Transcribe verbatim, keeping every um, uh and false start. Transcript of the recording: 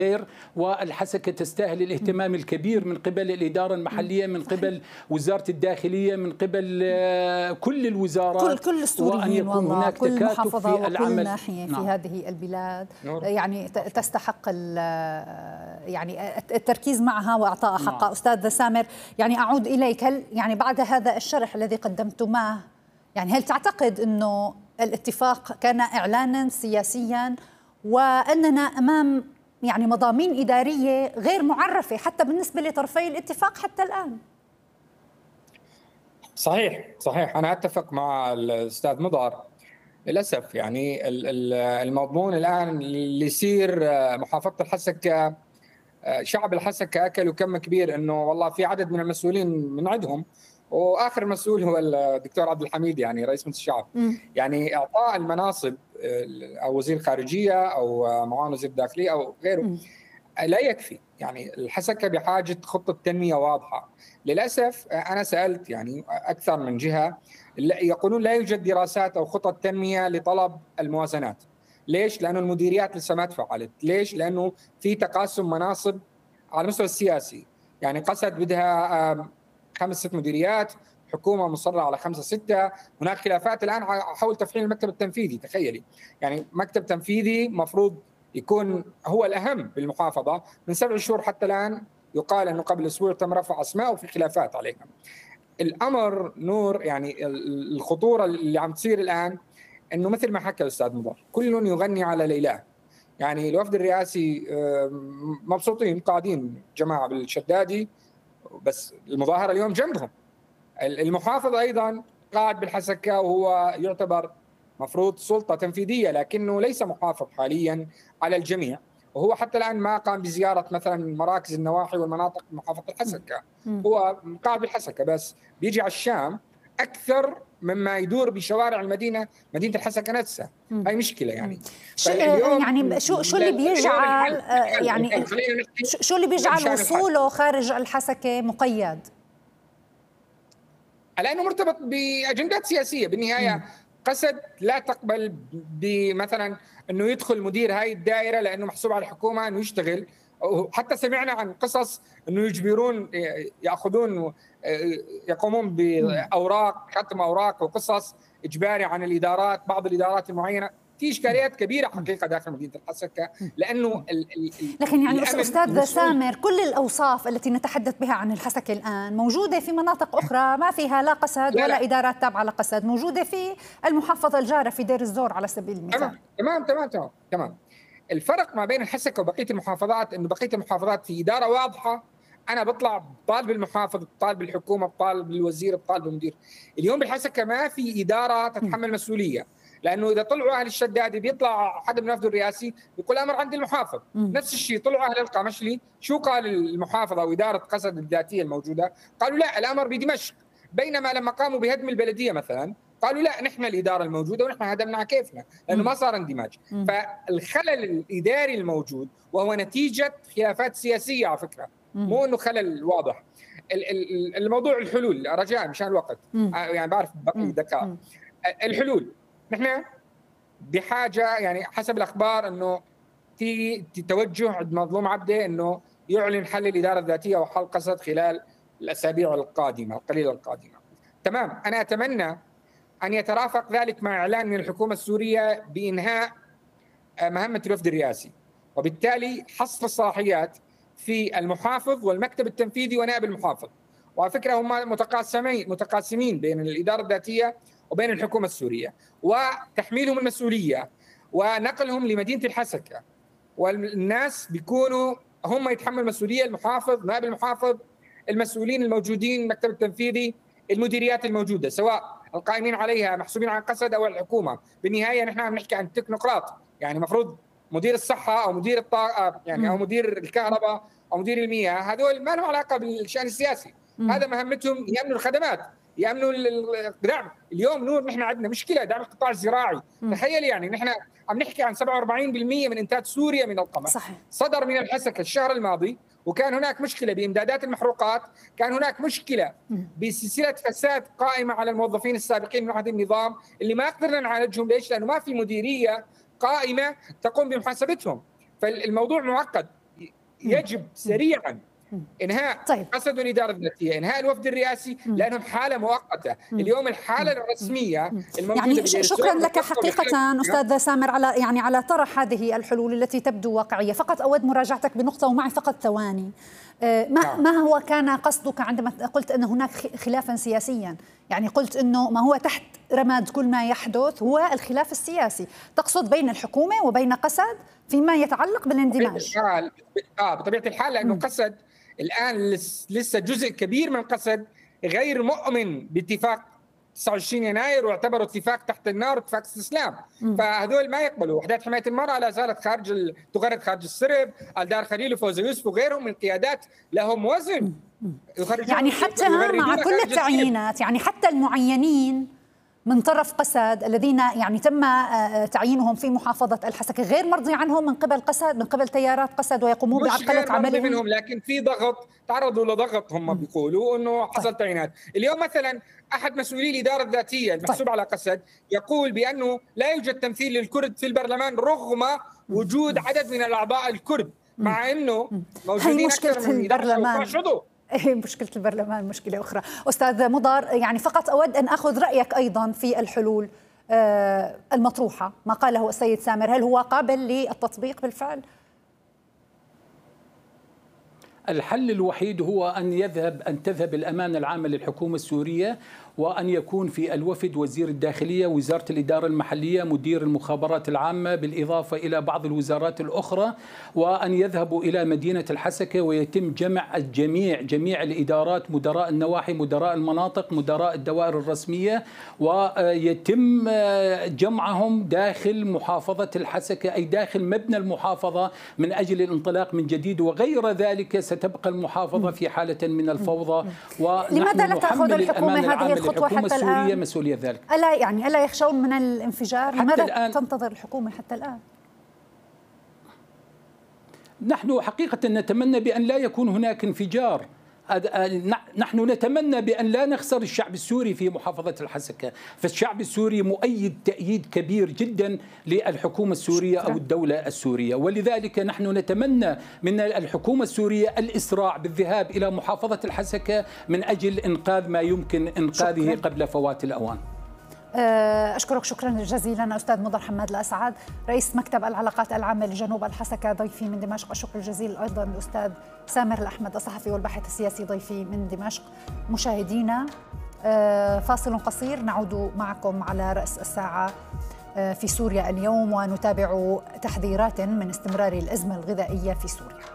غير، والحسكة تستاهل الاهتمام الكبير من قبل الإدارة المحلية، من قبل وزارة الداخلية، من قبل كل الوزارات، كل كل السوريين، وأن يكون والله هناك كل تكاتف محافظة في وكل العمل. ناحية في نعم. هذه البلاد نور. يعني تستحق يعني التركيز معها وإعطاء حقها. نعم. أستاذ سامر، يعني أعود إليك، هل يعني بعد هذا الشرح الذي قدمتماه، يعني هل تعتقد أنه الاتفاق كان إعلانا سياسيا وأننا أمام يعني مضامين إدارية غير معرفة حتى بالنسبة لطرفي الاتفاق حتى الآن؟ صحيح صحيح، أنا أتفق مع الأستاذ مضر. للأسف يعني المضمون الآن اللي يصير محافظة الحسكة، شعب الحسكة أكلوا كم كبير إنه والله في عدد من المسؤولين من عندهم، وآخر مسؤول هو الدكتور عبد الحميد يعني رئيس مجلس الشعب. م. يعني إعطاء المناصب أو وزير خارجية أو معاون وزير الداخلية أو غيره م. لا يكفي. يعني الحسكة بحاجة خطة تنمية واضحة. للأسف أنا سألت يعني أكثر من جهة يقولون لا يوجد دراسات أو خطط تنمية لطلب الموازنات. ليش؟ لأنه المديريات لسه ما تفعلت. ليش؟ لأنه في تقاسم مناصب على المستوى السياسي. يعني قسد بدها خمس ست مديريات، حكومة مصرة على خمسة ستة، هناك خلافات الآن حول تفعيل المكتب التنفيذي. تخيلي يعني مكتب تنفيذي مفروض يكون هو الأهم بالمحافظة، من سبع شهور حتى الآن يقال أنه قبل أسبوع تم رفع أسماء وفي خلافات عليها. الأمر نور، يعني الخطورة اللي عم تصير الآن أنه مثل ما حكى الأستاذ مضر، كل يغني على ليلاه. يعني الوفد الرئاسي مبسوطين قاعدين جماعة بالشدادي، بس المظاهرة اليوم جنبهم. المحافظ أيضا قاعد بالحسكة وهو يعتبر مفروض سلطة تنفيذية، لكنه ليس محافظ حاليا على الجميع، وهو حتى الآن ما قام بزيارة مثلا مراكز النواحي والمناطق محافظة الحسكة. هو قاعد بالحسكة بس بيجي على الشام أكثر مما يدور بشوارع المدينة، مدينة الحسكة نفسها. هاي مشكلة يعني. يعني شو شو اللي بيجعل يعني شو اللي بيجعل وصوله خارج الحسكة مقيد؟ لأنه مرتبط بأجندات سياسية بالنهاية. م. قسد لا تقبل بمثلا أنه يدخل مدير هاي الدائرة لأنه محسوب على الحكومة أنه يشتغل. حتى سمعنا عن قصص أنه يجبرون يأخذون يقومون بأوراق، ختم أوراق وقصص إجباري عن الإدارات، بعض الإدارات المعينة. في إشكاليات كبيرة حقيقة داخل مدينة الحسكة، لأنه ال ال لكن يعني أستاذ سامر، كل الأوصاف التي نتحدث بها عن الحسكة الآن موجودة في مناطق أخرى ما فيها لا قسد ولا لا. إدارات تابعة لقسد، موجودة في المحافظة الجارة في دير الزور على سبيل المثال. تمام تمام تمام تمام تمام. الفرق ما بين الحسكة وبقية المحافظات إنه بقية المحافظات في إدارة واضحة. أنا بطلع بطالب المحافظ، بطالب الحكومة، بطالب الوزير، بطالب المدير. اليوم بالحسكة ما في إدارة تتحمل مسؤولية، لأنه إذا طلعوا أهل الشدادي بيطلع حد من الوفد الرئاسي يقول أمر عند المحافظ. م. نفس الشيء طلعوا أهل القمشلي، شو قال المحافظة وإدارة قسد الذاتية الموجودة؟ قالوا لا، الأمر بدمشق. بينما لما قاموا بهدم البلدية مثلا قالوا لا، نحن الإدارة الموجودة ونحن هدمناها كيفنا، لأنه م. ما صار اندماج. م. فالخلل الإداري الموجود وهو نتيجة خلافات سياسية على فكرة، م. مو أنه خلل واضح. الموضوع الحلول رجاء مشان الوقت، م. يعني بعرف بقي دقائق. الحلول نحن بحاجة، يعني حسب الأخبار أنه في توجه عند مظلوم عبده أنه يعلن حل الإدارة الذاتية وحل قسد خلال الأسابيع القادمة القليلة القادمة. تمام. أنا أتمنى أن يترافق ذلك مع إعلان من الحكومة السورية بإنهاء مهمة الوفد الرئاسي، وبالتالي حصر الصلاحيات في المحافظ والمكتب التنفيذي ونائب المحافظ. وعلى فكرة هم متقاسمين متقاسمين بين الإدارة الذاتية وبين الحكومة السورية، وتحميلهم المسؤولية ونقلهم لمدينة الحسكة، والناس بيكونوا هم يتحملوا المسؤولية، المحافظ، نائب المحافظ، المسؤولين الموجودين، المكتب التنفيذي، المديريات الموجودة سواء القائمين عليها محسوبين عن قسد أو الحكومة. بالنهاية نحن عم نحكي عن تكنوقراط، يعني مفروض مدير الصحة أو مدير الطاقة يعني أو مدير الكهرباء أو مدير المياه، هذول ما لهم علاقة بالشأن السياسي. م. هذا مهمتهم يأمنوا الخدمات، يأمنوا الدعم. اليوم نور نحن عندنا مشكلة دعم القطاع الزراعي. م. تخيل يعني نحن عم نحكي عن سبعة وأربعين بالمئة من إنتاج سوريا من القمح. صحيح. صدر من الحسكة الشهر الماضي، وكان هناك مشكلة بإمدادات المحروقات، كان هناك مشكلة بسلسلة فساد قائمة على الموظفين السابقين من عهد النظام اللي ما قدرنا نعالجهم. ليش؟ لأنه ما في مديرية قائمة تقوم بمحاسبتهم. فالموضوع معقد. يجب سريعا انهاء طيب. قسد والاداره الذاتيه، انهاء الوفد الرئاسي لانهم حاله مؤقته، اليوم الحاله الرسميه الموجوده يعني شكرا لك حقيقه استاذ سامر على يعني على طرح هذه الحلول التي تبدو واقعيه، فقط اود مراجعتك بنقطه ومعي فقط ثواني. ما ما هو كان قصدك عندما قلت ان هناك خلافا سياسيا؟ يعني قلت انه ما هو تحت رماد كل ما يحدث هو الخلاف السياسي، تقصد بين الحكومه وبين قسد فيما يتعلق بالاندماج؟ اه بطبيعه الحال لانه قسد الآن لسه جزء كبير من قسد غير مؤمن باتفاق تسعة وعشرين يناير واعتبروا اتفاق تحت النار اتفاق استسلام، فهذول ما يقبلوا. وحدات حماية المرأة لا زالت خارج ال... تغرد خارج السرب، الدار خليل وفوزي يوسف وغيرهم من القيادات لهم وزن. يعني حتى مع كل التعيينات، يعني حتى المعينين من طرف قسد الذين يعني تم تعيينهم في محافظة الحسكة غير مرضي عنهم من قبل قسد، من قبل تيارات قسد، ويقومون بعرقلة عملهم منهم، لكن في ضغط، تعرضوا لضغط، هم بيقولوا انه حصل تعيينات. اليوم مثلا احد مسؤولي الاداره الذاتيه المحسوب على قسد يقول بانه لا يوجد تمثيل للكرد في البرلمان رغم وجود عدد من الاعضاء الكرد، مع انه موجودين اكثر من البرلمان. عضو. مشكلة البرلمان مشكلة أخرى. أستاذ مضر، يعني فقط أود أن أخذ رأيك أيضا في الحلول المطروحة، ما قاله السيد سامر، هل هو قابل للتطبيق بالفعل؟ الحل الوحيد هو أن يذهب أن تذهب الأمانة العامة للحكومة السورية، وأن يكون في الوفد وزير الداخلية، وزارة الإدارة المحلية، مدير المخابرات العامة، بالإضافة إلى بعض الوزارات الأخرى، وأن يذهبوا إلى مدينة الحسكة ويتم جمع الجميع، جميع الإدارات، مدراء النواحي، مدراء المناطق، مدراء الدوائر الرسمية، ويتم جمعهم داخل محافظة الحسكة، أي داخل مبنى المحافظة، من أجل الانطلاق من جديد. وغير ذلك ستبقى المحافظة في حالة من الفوضى. لماذا لا تأخذ الحكومة هذه الخطوة حتى الآن؟ مسؤولية ذلك. ألا يعني ألا يخشون من الانفجار؟ لماذا تنتظر الحكومة حتى الآن؟ نحن حقيقة نتمنى بأن لا يكون هناك انفجار. نحن نتمنى بأن لا نخسر الشعب السوري في محافظة الحسكة، فالشعب السوري مؤيد تأييد كبير جدا للحكومة السورية أو الدولة السورية، ولذلك نحن نتمنى من الحكومة السورية الإسراع بالذهاب إلى محافظة الحسكة من أجل إنقاذ ما يمكن إنقاذه قبل فوات الأوان. أشكرك شكرا جزيلا أستاذ مضر حماد الأسعد، رئيس مكتب العلاقات العامة لجنوب الحسكة، ضيفي من دمشق. الشكر الجزيل أيضا الأستاذ سامر الأحمد، الصحفي والباحث السياسي، ضيفي من دمشق. مشاهدينا فاصل قصير، نعود معكم على رأس الساعة في سوريا اليوم، ونتابع تحذيرات من استمرار الأزمة الغذائية في سوريا.